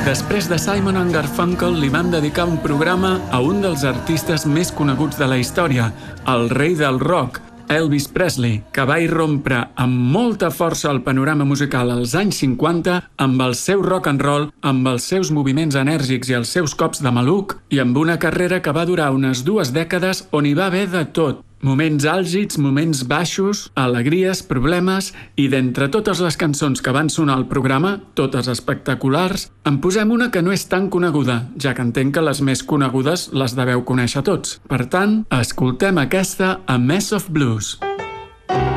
Després de Simon & Garfunkel li van dedicar un programa a un dels artistes més coneguts de la història, el rei del rock, Elvis Presley, que va irrompre amb molta força al panorama musical als anys 50 amb el seu rock and roll, amb els seus moviments enèrgics i els seus cops de maluc, i amb una carrera que va durar unes 2 dècades on hi va haver de tot. Moments àlgids, moments baixos, alegries, problemes, i d'entre totes les cançons que van sonar al programa, totes espectaculars, en posem una que no és tan coneguda, ja que entenc que les més conegudes les deveu conèixer tots. Per tant, escoltem aquesta A Mess of Blues.